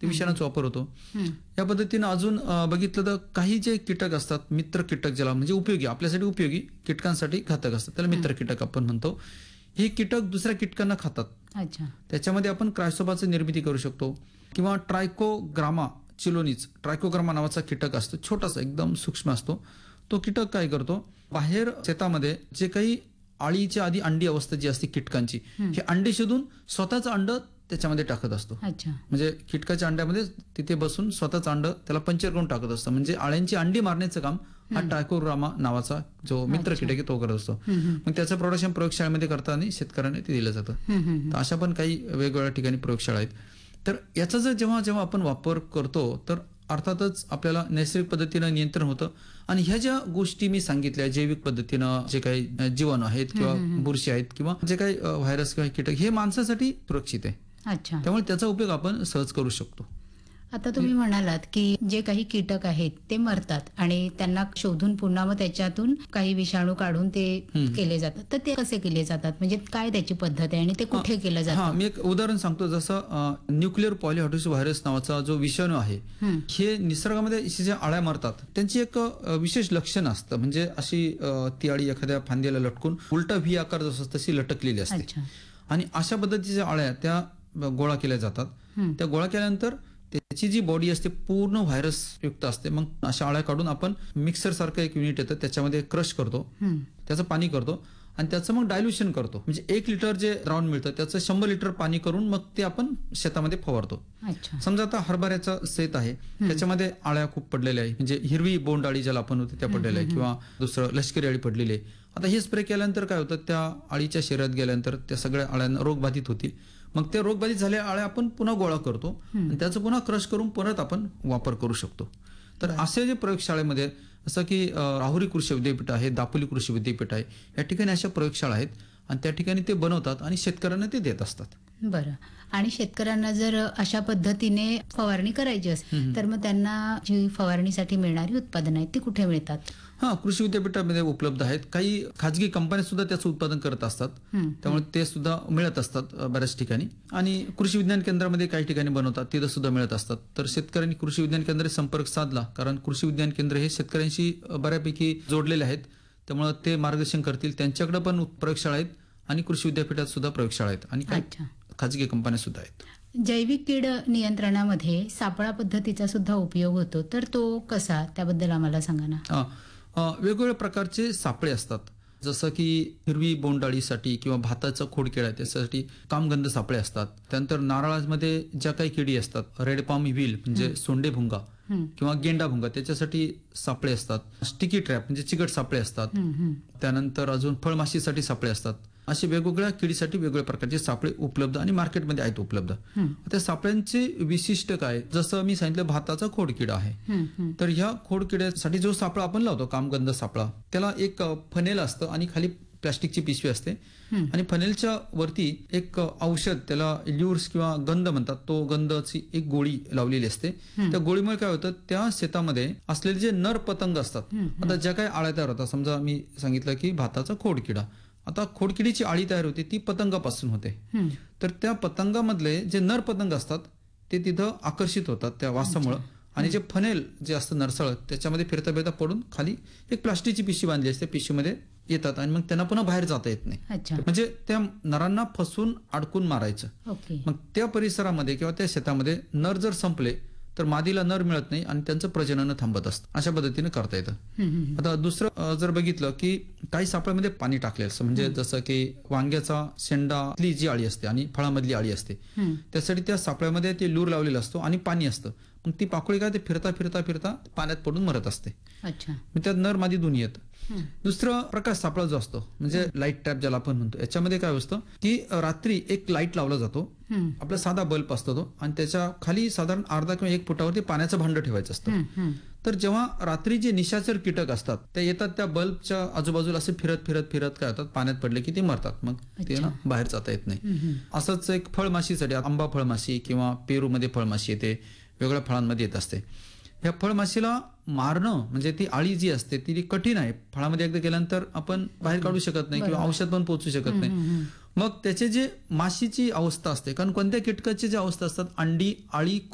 ते विषाणूचा वापर होतो. या पद्धतीनं अजून बघितलं तर काही जे कीटक असतात, मित्र कीटक ज्याला म्हणजे उपयोगी, आपल्यासाठी उपयोगी, कीटकांसाठी घातक असतात, त्याला मित्र कीटक आपण म्हणतो. हे कीटक दुसऱ्या कीटकांना खातात. अच्छा. त्याच्यामध्ये आपण क्रायसोबाची निर्मिती करू शकतो किंवा ट्रायकोग्रामा चिलोनीज, ट्रायकोग्रामा नावाचा कीटक असतो, छोटासा एकदम सूक्ष्म असतो. तो कीटक काय करतो, बाहेर शेतामध्ये जे काही आळीच्या आधी अंडी अवस्था जी असते कीटकांची, हे अंडी शोधून स्वतःच अंड त्याच्यामध्ये टाकत असतो. अच्छा. म्हणजे कीटकाच्या अंड्यामध्ये तिथे बसून स्वतःच अंड त्याला पंचर करून टाकत असतं. म्हणजे आळ्यांची अंडी मारण्याचं काम हा ट्रायकोग्रामा नावाचा जो मित्र कीटक आहे तो करत असतो. मग त्याचं प्रोडक्शन प्रयोगशाळेमध्ये करताना शेतकऱ्यांना ते दिलं जातं. तर अशा पण काही वेगवेगळ्या ठिकाणी प्रयोगशाळा आहेत. तर याचा जर जेव्हा जेव्हा आपण वापर करतो तर अर्थातच आपल्याला नैसर्गिक पद्धतीनं नियंत्रण होतं. आणि ह्या ज्या गोष्टी मी सांगितल्या, जैविक पद्धतीनं जे काही जीवाणू आहेत किंवा बुरशी आहेत किंवा जे काही व्हायरस किंवा कीटक, हे माणसासाठी सुरक्षित आहे. अच्छा. त्यामुळे त्याचा उपयोग आपण सहज करू शकतो. आता तुम्ही म्हणालात की जे काही कीटक आहेत ते मरतात आणि त्यांना शोधून पुन्हा मग त्याच्यातून काही विषाणू काढून ते केले जातात. तर ते कसे केले जातात, म्हणजे काय त्याची पद्धत आहे आणि ते कुठे केलं जातं? मी एक उदाहरण सांगतो. जसं न्यूक्लिअर पॉलिहायड्रोसिस व्हायरस नावाचा जो विषाणू आहे, हे निसर्गामध्ये ज्या आळ्या मरतात त्यांची एक विशेष लक्षण असतं. म्हणजे अशी ती आळी एखाद्या फांदीला लटकून उलटा व्ही आकार जसं तशी लटकलेली असते. आणि अशा पद्धतीच्या आळ्या त्या गोळा केल्या जातात. त्या गोळा केल्यानंतर त्याची जी बॉडी असते पूर्ण व्हायरस युक्त असते. मग अशा आळ्या काढून आपण मिक्सर सारखं एक युनिट येतं, त्याच्यामध्ये क्रश करतो, त्याचं पाणी करतो आणि त्याचं मग डायल्युशन करतो. म्हणजे 1 लिटर जे द्रावण मिळतं त्याचं 100 लिटर पाणी करून मग ते आपण शेतामध्ये फवारतो. समजा आता हरभऱ्याचं शेत आहे, त्याच्यामध्ये आळ्या खूप पडलेल्या आहे, म्हणजे हिरवी बोंड आळी ज्याला आपण होते त्या पडलेल्या आहे किंवा दुसरं लष्करी आळी पडलेली आहे. आता हे स्प्रे केल्यानंतर काय होतं, त्या आळीच्या शरीरात गेल्यानंतर त्या सगळ्या आळ्यांना रोगबाधित होतील. मग ते रोगबाधित झालेल्या आळ्या आपण पुन्हा गोळा करतो आणि त्याचं पुन्हा क्रश करून परत आपण वापर करू शकतो. तर असे जे प्रयोगशाळेमध्ये जसं की राहुरी कृषी विद्यापीठ आहे, दापोली कृषी विद्यापीठ आहे, या ठिकाणी अशा प्रयोगशाळा आहेत आणि त्या ठिकाणी ते बनवतात आणि शेतकऱ्यांना ते देत असतात. बरं. आणि शेतकऱ्यांना जर अशा पद्धतीने फवारणी करायची असेल तर मग त्यांना जी फवारणीसाठी मिळणारी उत्पादनं आहेत ती कुठे मिळतात? कृषी विद्यापीठामध्ये उपलब्ध आहेत. काही खाजगी कंपन्या सुद्धा त्याचं उत्पादन करत असतात, त्यामुळे ते सुद्धा मिळत असतात बऱ्याच ठिकाणी. आणि कृषी विज्ञान केंद्रामध्ये काही ठिकाणी बनवतात, तिथं सुद्धा मिळत असतात. तर शेतकऱ्यांनी कृषी विज्ञान केंद्राशी संपर्क साधला, कारण कृषी विज्ञान केंद्र हे शेतकऱ्यांशी बऱ्यापैकी जोडलेले आहेत, त्यामुळे ते मार्गदर्शन करतील. त्यांच्याकडे पण प्रयोगशाळा आहेत आणि कृषी विद्यापीठात सुद्धा प्रयोगशाळा आहेत आणि काही खाजगी कंपन्या सुद्धा आहेत. जैविक कीड नियंत्रणामध्ये सापळा पद्धतीचा सुद्धा उपयोग होतो, तर तो कसा, त्याबद्दल आम्हाला सांगा ना. वेगवेगळ्या प्रकारचे सापळे असतात. जसं की हिरवी बोंडाळीसाठी किंवा भाताचा खोडकिडा आहे त्याच्यासाठी कामगंध सापळे असतात. त्यानंतर नारळामध्ये ज्या काही किडी असतात, रेड पाम व्हील म्हणजे सोंडे भुंगा किंवा गेंडा भुंगा, त्याच्यासाठी सापळे असतात. स्टिकी ट्रॅप म्हणजे चिकट सापळे असतात. त्यानंतर अजून फळमाशीसाठी सापळे असतात. असे वेगवेगळ्या किडीसाठी वेगवेगळ्या प्रकारचे सापळे उपलब्ध आणि मार्केटमध्ये आहेत उपलब्ध. त्या सापळ्यांचे विशिष्ट काय, जसं मी सांगितलं भाताचा खोडकिडा आहे, तर ह्या खोडकिड्यासाठी जो सापळा आपण लावतो, कामगंध सापळा, त्याला एक फनेल असतं आणि खाली प्लास्टिकची पिशवी असते आणि फनेलच्या वरती एक औषध, त्याला ल्युर्स किंवा गंध म्हणतात, तो गंधाची एक गोळी लावलेली असते. त्या गोळीमुळे काय होतं, त्या शेतामध्ये असलेले जे नर पतंग असतात, आता ज्या काही आळ्या तयार होतात, समजा मी सांगितलं की भाताचा खोडकिडा, आता खोडकिडीची आळी तयार होते ती पतंगापासून होते. तर त्या पतंगामधले जे नर पतंग असतात ते तिथं आकर्षित होतात त्या वासामुळे, आणि जे फनेल जे असतं नरसळ त्याच्यामध्ये फिरता फिरता पडून खाली एक प्लास्टिकची पिशवी बांधली असते, पिशवीमध्ये येतात आणि मग त्यांना पुन्हा बाहेर जाता येत नाही. म्हणजे त्या नरांना फसून अडकून मारायचं. मग त्या परिसरामध्ये किंवा त्या शेतामध्ये नर जर संपले तर मादीला नर मिळत नाही आणि त्यांचं प्रजनन थांबत असतं. अशा पद्धतीने करता येतं. आता दुसरं जर बघितलं की काही सापळ्यामध्ये पाणी टाकलेलं असतं, म्हणजे जसं की वांग्याचा शेंडातली जी आळी असते आणि फळामधली आळी असते, त्यासाठी त्या सापळ्यामध्ये ते लूर लावलेलं असतो आणि पाणी असतं. मग ती पाकोळी काय ते फिरता फिरता फिरता पाण्यात पडून मरत असते. त्यात नर मादी दोन्ही येतं. दुसरं प्रकाश सापळा जो असतो म्हणजे लाईट ट्रॅप ज्याला आपण म्हणतो, याच्यामध्ये काय असतं की रात्री एक लाईट लावला जातो, आपला साधा बल्ब असतो तो, आणि त्याच्या खाली साधारण अर्धा किंवा 1 फुटावरती पाण्याचं भांड ठेवायचं असतं. तर जेव्हा रात्री जे निशाचर कीटक असतात ते येतात त्या बल्बच्या आजूबाजूला असे फिरत फिरत फिरत काय होतात, पाण्यात पडले की ते मरतात, मग ते ना बाहेर जाता येत नाही. असंच एक फळमाशीसाठी आंबा फळमाशी किंवा पेरूमध्ये फळमाशी येते, वेगवेगळ्या फळांमध्ये येत असते. ह्या फळमाशीला मारणं म्हणजे ती आळी जी असते ती कठीण आहे. फळामध्ये एकदा गेल्यानंतर आपण बाहेर काढू शकत नाही किंवा औषध पण पोहोचू शकत नाही. मग त्याचे जे माशीची अवस्था असते, कारण कोणत्या कीटकाची जी अवस्था असतात, अंडी, आळी,